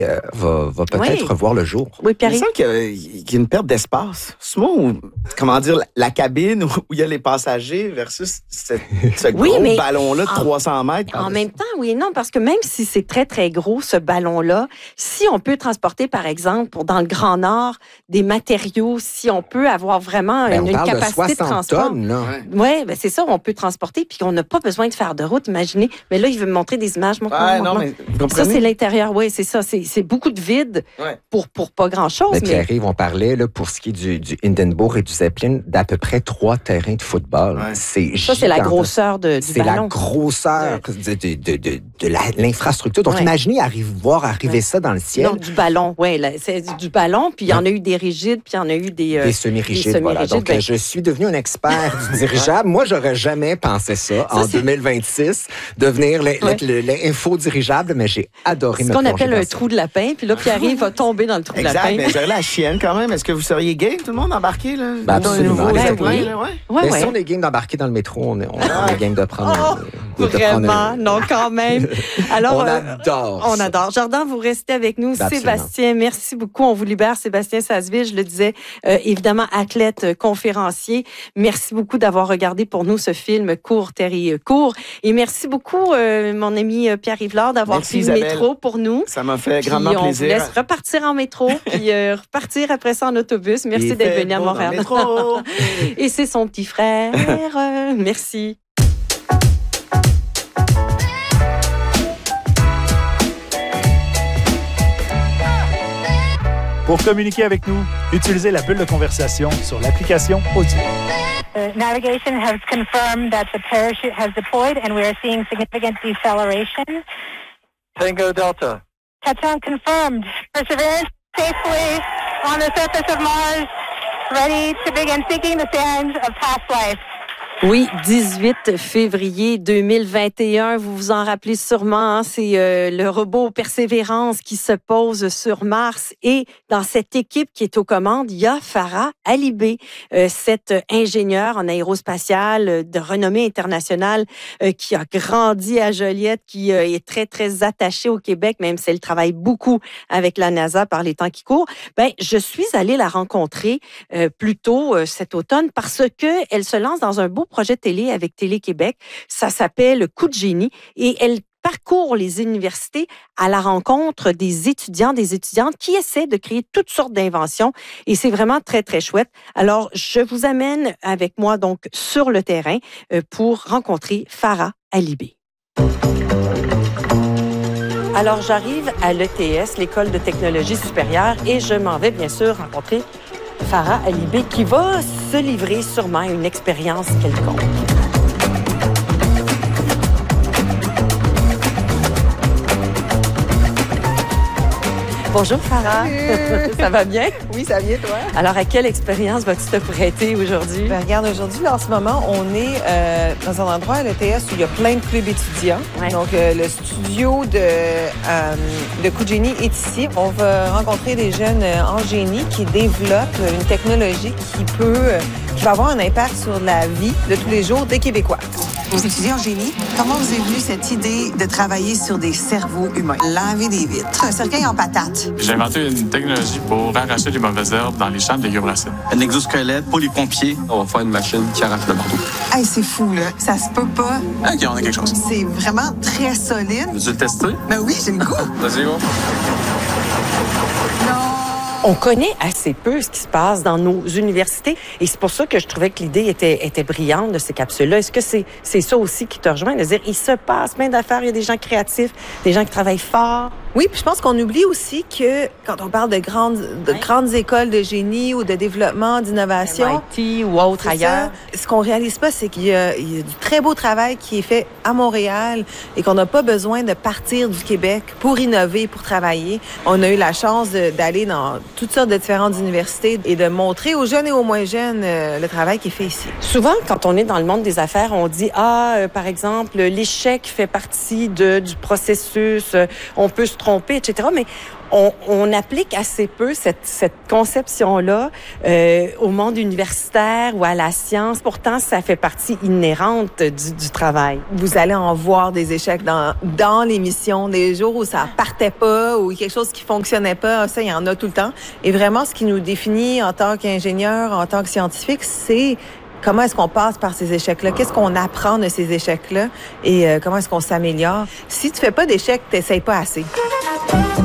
va peut-être voir le jour. Oui, Pierre. Il me semble qu'il y a une perte d'espace. C'est moi où, comment dire, la cabine où il y a les passagers versus ce gros ballon-là de 300 mètres. En même temps, oui et non, parce que même si c'est très, très gros, ce ballon-là, si on peut transporter, par exemple, dans le Grand Nord, des matériaux, si on peut avoir vraiment une capacité de transport. Tonnes, là. Oui, ben c'est ça, on peut transporter, puis on n'a pas besoin de faire de route, imaginez. Mais là, il veut me montrer des images. Ça, c'est l'intérieur, oui, c'est ça. C'est beaucoup de vide pour pas grand-chose. Mais Pierre-Yves, on parlait, là, pour ce qui est du Hindenburg et du Zeppelin, d'à peu près 3 terrains de football. Ouais. Ça, c'est la grosseur du ballon. C'est la grosseur de l'infrastructure. Donc, imaginez voir arriver ça dans le ciel. Non, du ballon, oui. C'est du ballon, puis il y en a eu des rigides, puis il y en a eu des semi-rigides. Voilà. Donc, je suis devenu un expert du dirigeable. Moi, j'aurais jamais pensé ça en 2026, devenir l'infodirigeable, mais j'ai adoré me plonger. Ce qu'on appelle un trou de lapin, puis là, Pierre-Yves va tomber dans le trou de lapin. Exact, mais j'aurais la chienne quand même. Est-ce que vous seriez game, tout le monde, embarqué? Là? Absolument. Mais si on est game d'embarquer dans le métro, on est game de prendre... Vraiment, non, quand même. Alors, on adore On adore. Jordan, vous restez avec nous. Absolument. Sébastien, merci beaucoup. On vous libère. Sébastien Sasseville, je le disais, évidemment, athlète, conférencier. Merci beaucoup d'avoir regardé pour nous ce film Cours, Terry, cours. Et merci beaucoup, mon ami Pierre-Yves Lard, d'avoir pris le métro pour nous. Ça m'a fait grandement plaisir. On vous laisse repartir en métro, puis repartir après ça en autobus. Merci d'être venu à Montréal. Et c'est son petit frère. Merci. Pour communiquer avec nous, utilisez la bulle de conversation sur l'application Audio. Navigation has confirmed that the parachute has deployed and we are seeing significant deceleration. Tango Delta. Touchdown confirmed. Perseverance safely on the surface of Mars, ready to begin seeking the sands of past life. Oui, 18 février 2021, vous vous en rappelez sûrement, hein, c'est le robot Persévérance qui se pose sur Mars et dans cette équipe qui est aux commandes, il y a Farah Alibé, cette ingénieure en aérospatiale de renommée internationale qui a grandi à Joliette, qui est très, très attachée au Québec, même si elle travaille beaucoup avec la NASA par les temps qui courent. Ben, je suis allée la rencontrer plus tôt cet automne parce que elle se lance dans un beau projet télé avec Télé-Québec. Ça s'appelle Coup de génie et elle parcourt les universités à la rencontre des étudiants, des étudiantes qui essaient de créer toutes sortes d'inventions et c'est vraiment très, très chouette. Alors, je vous amène avec moi donc sur le terrain pour rencontrer Farah Alibé. Alors, j'arrive à l'ETS, l'École de technologie supérieure, et je m'en vais bien sûr rencontrer Farah Alibé qui va se livrer sûrement à une expérience quelconque. Bonjour Farah. Ça va bien? Oui, ça va bien, toi? Alors, à quelle expérience vas-tu te prêter aujourd'hui? Ben, regarde, aujourd'hui, en ce moment, on est dans un endroit à l'ETS où il y a plein de clubs étudiants. Ouais. Donc, le studio de Coup de génie est ici. On va rencontrer des jeunes en génie qui développent une technologie qui va avoir un impact sur la vie de tous les jours des Québécois. Vous étudiez en génie, comment vous est venue cette idée de travailler sur des cerveaux humains? Laver des vitres, un cercueil en patate. J'ai inventé une technologie pour arracher les mauvaises herbes dans les champs de légumes racines. Un exosquelette pour les pompiers. On va faire une machine qui arrache le marteau. Hey, c'est fou, là. Ça se peut pas. OK, on a quelque chose. C'est vraiment très solide. Veux-tu le tester? Ben oui, j'ai le goût. Vas-y, go. On connaît assez peu ce qui se passe dans nos universités et c'est pour ça que je trouvais que l'idée était brillante de ces capsules-là. Est-ce que c'est ça aussi qui te rejoint? De dire, il se passe plein d'affaires, il y a des gens créatifs, des gens qui travaillent fort. Oui, puis je pense qu'on oublie aussi que quand on parle de grandes écoles de génie ou de développement, d'innovation, MIT ou autre ailleurs, ce qu'on réalise pas, c'est qu'il y a du très beau travail qui est fait à Montréal et qu'on n'a pas besoin de partir du Québec pour innover, pour travailler. On a eu la chance d'aller dans toutes sortes de différentes universités et de montrer aux jeunes et aux moins jeunes le travail qui est fait ici. Souvent, quand on est dans le monde des affaires, on dit, par exemple, l'échec fait partie du processus, on peut se tromper, etc. Mais On applique assez peu cette conception-là au monde universitaire ou à la science. Pourtant, ça fait partie inhérente du travail. Vous allez en voir des échecs dans l'émission, des jours où ça partait pas, ou quelque chose qui fonctionnait pas. Ça, il y en a tout le temps. Et vraiment, ce qui nous définit en tant qu'ingénieur, en tant que scientifique, c'est comment est-ce qu'on passe par ces échecs-là? Qu'est-ce qu'on apprend de ces échecs-là? Et comment est-ce qu'on s'améliore? Si tu fais pas d'échecs, t'essayes pas assez.